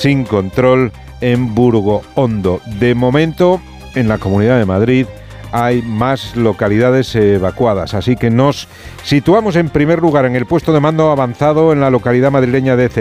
sin control en Burgo Hondo. De momento, en la Comunidad de Madrid hay más localidades evacuadas, así que nos situamos en primer lugar en el puesto de mando avanzado en la localidad madrileña de